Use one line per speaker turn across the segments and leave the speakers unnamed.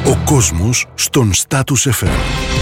Ο κόσμος στον Status FM.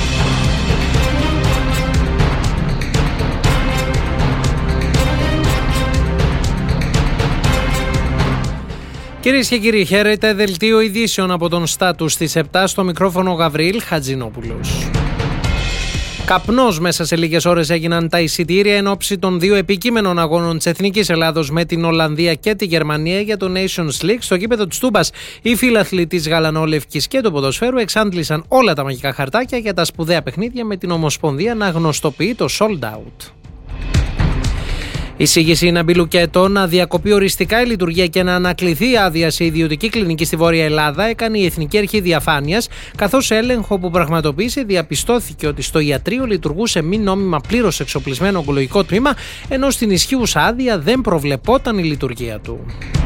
Κυρίες και κύριοι, χαίρετε, δελτίο ειδήσεων από τον Status στις 7, στο μικρόφωνο Γαβριήλ Χατζηνόπουλος. Καπνός μέσα σε λίγες ώρες έγιναν τα εισιτήρια εν ώψη των δύο επικείμενων αγώνων της Εθνικής Ελλάδος με την Ολλανδία και τη Γερμανία για το Nations League. Στο γήπεδο της Τούμπας, οι φίλαθλοι της γαλανόλευκης και του ποδοσφαίρου εξάντλησαν όλα τα μαγικά χαρτάκια για τα σπουδαία παιχνίδια, με την Ομοσπονδία να γνωστοποιεί το sold out. Η εισήγηση Ναμπιλουκέτο να διακοπεί οριστικά η λειτουργία και να ανακληθεί άδεια σε ιδιωτική κλινική στη Βόρεια Ελλάδα έκανε η Εθνική Αρχή Διαφάνειας, καθώς σε έλεγχο που πραγματοποίησε διαπιστώθηκε ότι στο ιατρείο λειτουργούσε μη νόμιμα πλήρως εξοπλισμένο ογκολογικό τμήμα, ενώ στην ισχύουσα άδεια δεν προβλεπόταν η λειτουργία του.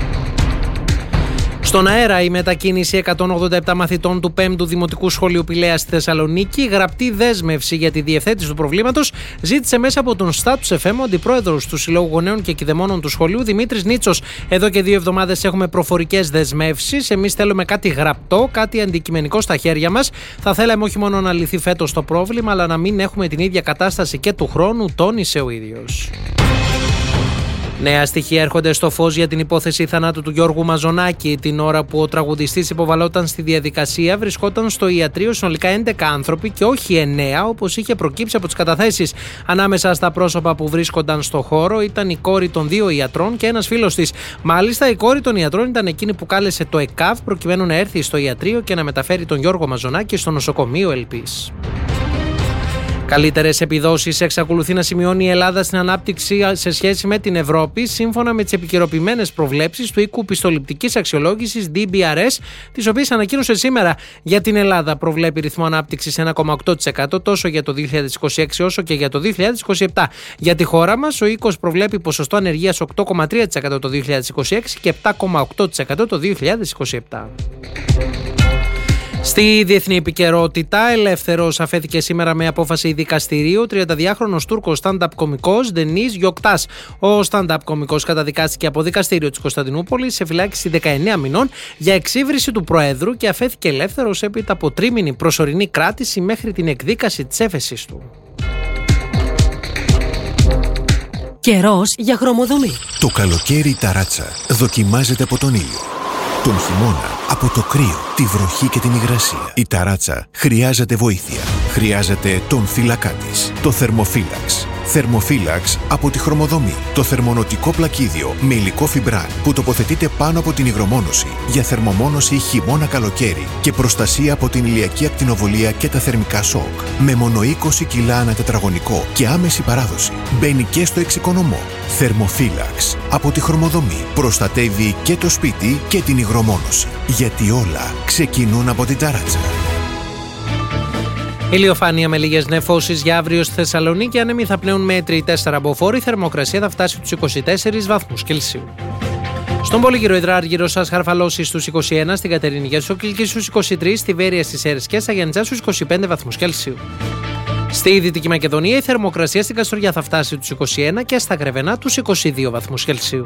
Στον αέρα, η μετακίνηση 187 μαθητών του 5ου Δημοτικού Σχολείου Πηλαία στη Θεσσαλονίκη, γραπτή δέσμευση για τη διευθέτηση του προβλήματος, ζήτησε μέσα από τον Status FM ο αντιπρόεδρος του Συλλόγου Γονέων και Κηδεμόνων του σχολείου, Δημήτρης Νίτσος. Εδώ και 2 εβδομάδες έχουμε προφορικές δεσμεύσεις. Εμείς θέλουμε κάτι γραπτό, κάτι αντικειμενικό στα χέρια μας. Θα θέλαμε όχι μόνο να λυθεί φέτος το πρόβλημα, αλλά να μην έχουμε την ίδια κατάσταση και του χρόνου, τόνισε ο ίδιος. Νέα στοιχεία έρχονται στο φως για την υπόθεση θανάτου του Γιώργου Μαζονάκη. Την ώρα που ο τραγουδιστής υποβαλόταν στη διαδικασία, βρισκόταν στο ιατρείο συνολικά 11 άνθρωποι και όχι 9, όπως είχε προκύψει από τις καταθέσεις. Ανάμεσα στα πρόσωπα που βρίσκονταν στο χώρο ήταν η κόρη των 2 ιατρών και ένας φίλος της. Μάλιστα, η κόρη των ιατρών ήταν εκείνη που κάλεσε το ΕΚΑΒ προκειμένου να έρθει στο ιατρείο και να μεταφέρει τον Γιώργο Μαζονάκη στο νοσοκομείο Ελπής. Καλύτερες επιδόσεις εξακολουθεί να σημειώνει η Ελλάδα στην ανάπτυξη σε σχέση με την Ευρώπη, σύμφωνα με τις επικαιροποιημένες προβλέψεις του οίκου πιστοληπτικής αξιολόγησης DBRS, τις οποίες ανακοίνωσε σήμερα. Για την Ελλάδα προβλέπει ρυθμό ανάπτυξης 1,8% τόσο για το 2026 όσο και για το 2027. Για τη χώρα μας, ο οίκος προβλέπει ποσοστό ανεργίας 8,3% το 2026 και 7,8% το 2027. Στη διεθνή επικαιρότητα, ελεύθερος αφέθηκε σήμερα με απόφαση δικαστηρίου 32χρονος Τούρκος stand-up κωμικός Ντενίζ Γιοκτάς. Ο stand-up κωμικός καταδικάστηκε από δικαστήριο της Κωνσταντινούπολης σε φυλάκιση 19 μηνών για εξύβριση του Προέδρου και αφέθηκε ελεύθερος έπειτα από τρίμηνη προσωρινή κράτηση μέχρι την εκδίκαση της έφεσης του.
Καιρός για χρωμοδομή.
Το καλοκαίρι η ταράτσα δοκιμάζεται από τον ήλιο. Τον χειμώνα από το κρύο, τη βροχή και την υγρασία. Η ταράτσα χρειάζεται βοήθεια. Χρειάζεται τον φύλακά της, το θερμοφύλαξ. Θερμοφύλαξ από τη Χρωμοδομή. Το θερμονοτικό πλακίδιο με υλικό φιμπράν που τοποθετείται πάνω από την υγρομόνωση για θερμομόνωση χειμώνα-καλοκαίρι και προστασία από την ηλιακή ακτινοβολία και τα θερμικά σοκ. Με μόνο 20 κιλά ανά τετραγωνικό και άμεση παράδοση. Μπαίνει και στο εξοικονομό. Θερμοφύλαξ από τη Χρωμοδομή. Προστατεύει και το σπίτι και την υγρομόνωση. Γιατί όλα ξεκινούν από την ταράτσα.
Ηλιοφάνεια με λίγες νεφώσεις για αύριο στη Θεσσαλονίκη. Άνεμοι θα πνέουν μέτρη 4 μποφόρ. Η θερμοκρασία θα φτάσει στους 24 βαθμούς Κελσίου. Στον Πολύγυρο Υδράργυρο σας χαρφαλώσει στους 21, στην Κατερινική στους Κιλκή στους 23, στη Βέρεια στις Σέρρες και στα Γιαννητσά στους 25 βαθμούς Κελσίου. Στη Δυτική Μακεδονία η θερμοκρασία στην Καστοριά θα φτάσει στους 21 και στα Γρεβενά τους 22 βαθμούς Κελσίου.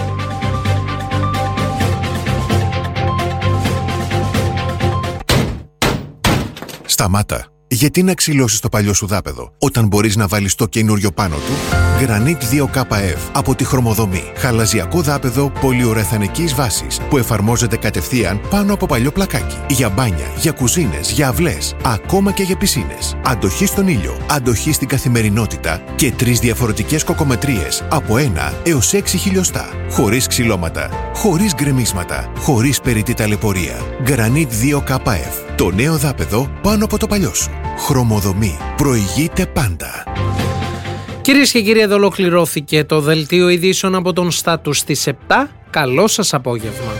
Σταμάτα. Γιατί να ξυλώσεις το παλιό σου δάπεδο όταν μπορείς να βάλεις το καινούριο πάνω του? Granit 2KF από τη Χρωμοδομή. Χαλαζιακό δάπεδο πολυουρεθανικής βάσης που εφαρμόζεται κατευθείαν πάνω από παλιό πλακάκι. Για μπάνια, για κουζίνες, για αυλές, ακόμα και για πισίνες. Αντοχή στον ήλιο, αντοχή στην καθημερινότητα και 3 διαφορετικές κοκομετρίες από 1 έως 6 χιλιοστά. Χωρίς ξυλώματα, χωρίς γκρεμίσματα, χωρίς περιττή ταλαιπωρία. Granit 2KF. Το νέο δάπεδο πάνω από το παλιό σου. Χρωμοδομή. Προηγείται πάντα.
Κυρίες και κύριοι, εδώ ολοκληρώθηκε το δελτίο ειδήσεων από τον Status στις 7. Καλό σας απόγευμα.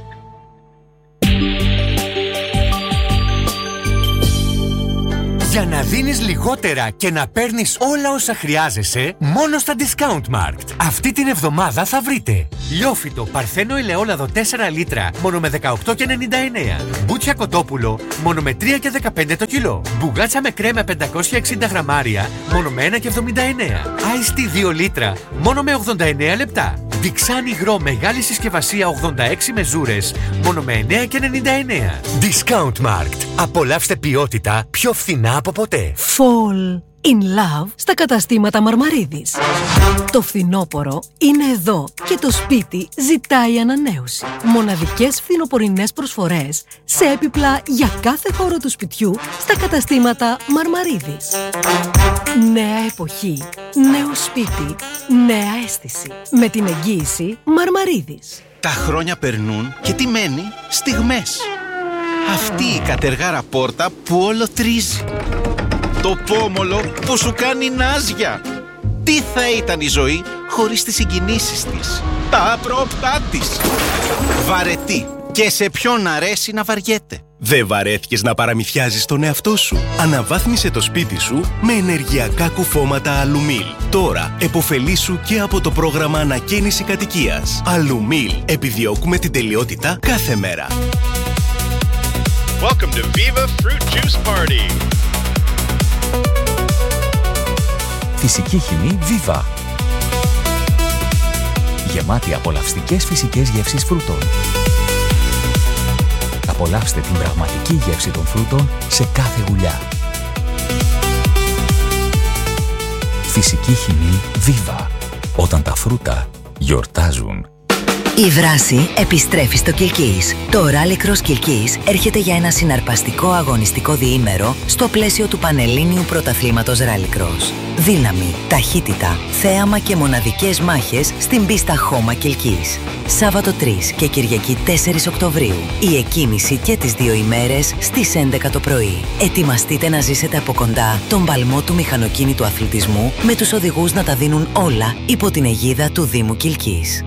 Για να
να δίνεις λιγότερα και να παίρνεις όλα όσα χρειάζεσαι μόνο στα Discountmarkt. Αυτή την εβδομάδα θα βρείτε λιόφυτο Παρθένο ελαιόλαδο 4 λίτρα μόνο με 18,99. Μπούτσια κοτόπουλο μόνο με 3,15 το κιλό. Μπουγάτσα με κρέμα 560 γραμμάρια μόνο με 1,79. Ice Tea 2 λίτρα μόνο με 89 λεπτά. Διξάνι υγρό μεγάλη συσκευασία 86 μεζούρες μόνο με 9,99. Discountmarkt. Απολαύστε ποιότητα πιο φθηνά από ποτέ.
Fall in love στα καταστήματα Μαρμαρίδης. Το φθινόπωρο είναι εδώ και το σπίτι ζητάει ανανέωση. Μοναδικές φθινοπορεινές προσφορές σε έπιπλα για κάθε χώρο του σπιτιού στα καταστήματα Μαρμαρίδης. Νέα εποχή, νέο σπίτι, νέα αίσθηση. Με την εγγύηση Μαρμαρίδης.
Τα χρόνια περνούν και τι μένει? Στιγμές. Αυτή η κατεργάρα πόρτα που όλο τρίζει. Το πόμολο που σου κάνει νάζια. Τι θα ήταν η ζωή χωρίς τις συγκινήσεις της, τα απρόπτά της. Βαρετή. Και σε ποιον αρέσει να βαριέται.
Δεν βαρέθηκες να παραμυθιάζεις τον εαυτό σου? Αναβάθμισε το σπίτι σου με ενεργειακά κουφώματα Αλουμίλ. Τώρα επωφελήσου και από το πρόγραμμα ανακαίνιση κατοικίας. Αλουμίλ. Επιδιώκουμε την τελειότητα κάθε μέρα.
Welcome to Viva Fruit Juice Party.
Φυσική χυμή Viva. Γεμάτη απολαυστικές φυσικές γεύσεις φρούτων. Απολαύστε την πραγματική γεύση των φρούτων σε κάθε γουλιά. Φυσική χυμή Viva. Όταν τα φρούτα γιορτάζουν.
Η Βράση επιστρέφει στο Κιλκής. Το Rallycross Κιλκής έρχεται για ένα συναρπαστικό αγωνιστικό διήμερο στο πλαίσιο του Πανελλήνιου Πρωταθλήματος Rallycross. Δύναμη, ταχύτητα, θέαμα και μοναδικές μάχες στην πίστα Χώμα Κιλκής. Σάββατο 3 και Κυριακή 4 Οκτωβρίου. Η εκκίνηση και τις δύο ημέρες στις 11 το πρωί. Ετοιμαστείτε να ζήσετε από κοντά τον παλμό του μηχανοκίνητου αθλητισμού με τους οδηγούς να τα δίνουν όλα υπό την αιγίδα του Δήμου Κιλκής.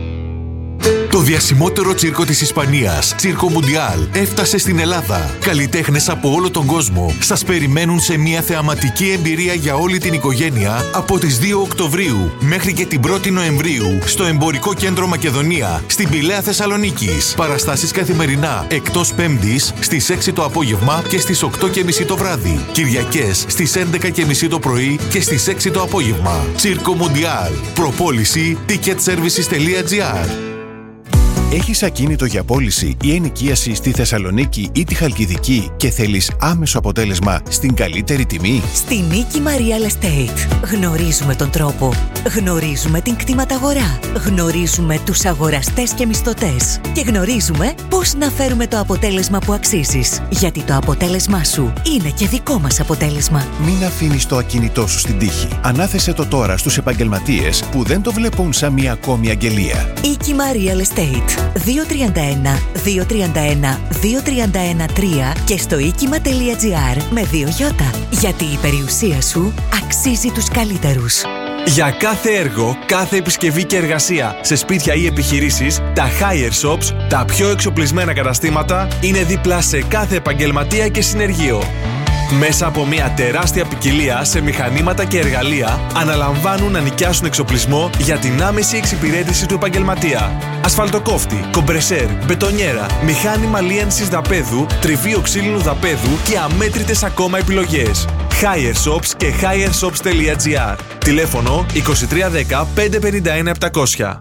Το διασημότερο τσίρκο της Ισπανίας, Τσίρκο Μουντιάλ, έφτασε στην Ελλάδα. Καλλιτέχνες από όλο τον κόσμο σας περιμένουν σε μια θεαματική εμπειρία για όλη την οικογένεια από τις 2 Οκτωβρίου μέχρι και την 1η Νοεμβρίου στο Εμπορικό Κέντρο Μακεδονία, στην Πηλαία Θεσσαλονίκης. Παραστάσεις καθημερινά, εκτός Πέμπτης στις 6 το απόγευμα και στις 8:30 το βράδυ. Κυριακές στις 11:30 το πρωί και στις 6 το απόγευμα. Τσίρκο Μουντιάλ. Προπόληση ticketservices.gr. Έχεις ακίνητο για πώληση ή ενοικίαση στη Θεσσαλονίκη ή τη Χαλκιδική και θέλεις άμεσο αποτέλεσμα στην καλύτερη τιμή?
Στη Νίκη Real Estate γνωρίζουμε τον τρόπο, γνωρίζουμε την κτηματαγορά, γνωρίζουμε τους αγοραστές και μισθωτές και γνωρίζουμε πώς να φέρουμε το αποτέλεσμα που αξίζεις. Γιατί το αποτέλεσμά σου είναι και δικό μας αποτέλεσμα.
Μην αφήνεις το ακίνητό σου στην τύχη. Ανάθεσε το τώρα στους επαγγελματίες που δεν το βλέπουν σαν μια ακόμη αγγελία.
Νίκη Real Estate. 231 231 231 3 και στο οίκημα.gr με 2 γιώτα. Γιατί η περιουσία σου αξίζει τους καλύτερους.
Για κάθε έργο, κάθε επισκευή και εργασία σε σπίτια ή επιχειρήσεις, τα Hire Shops, τα πιο εξοπλισμένα καταστήματα, είναι δίπλα σε κάθε επαγγελματία και συνεργείο. Μέσα από μια τεράστια ποικιλία σε μηχανήματα και εργαλεία, αναλαμβάνουν να νοικιάσουν εξοπλισμό για την άμεση εξυπηρέτηση του επαγγελματία. Ασφαλτοκόφτη, κομπρεσέρ, μπετονιέρα, μηχάνημα λίανσης δαπέδου, τριβείο ξύλινου δαπέδου και αμέτρητες ακόμα επιλογές. Hire Shops και hireshops.gr. Τηλέφωνο 2310 551 700.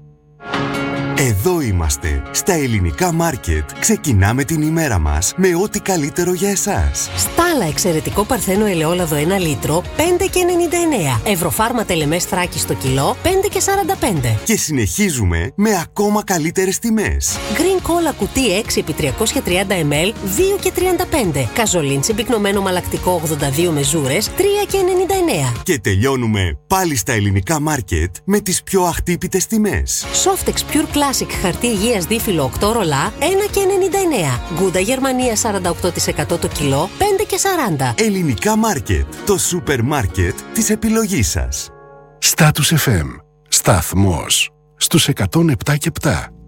Εδώ είμαστε, στα ελληνικά μάρκετ. Ξεκινάμε την ημέρα μας με ό,τι καλύτερο για εσάς.
Στάλα εξαιρετικό Παρθένο ελαιόλαδο 1 λίτρο, 5,99. Ευρωφάρμα Τελεμές Θράκη στο κιλό, 5,45.
Και συνεχίζουμε με ακόμα καλύτερες τιμές.
Green Cola κουτί 6x330 ml, 2,35. Καζολίντσι πυκνωμένο μαλακτικό 82 μεζούρες, 3,99.
Και τελειώνουμε πάλι στα ελληνικά μάρκετ με τις πιο αχτύπητες τιμές.
Softex Pure Classic χαρτί υγείας δίφυλλο 8 ρολά, 1,99. Γκούντα Γερμανία 48% το κιλό, 5,40.
Ελληνικά μάρκετ, το σούπερ μάρκετ της επιλογής σας.
Status FM. Σταθμός στους 107 και 7.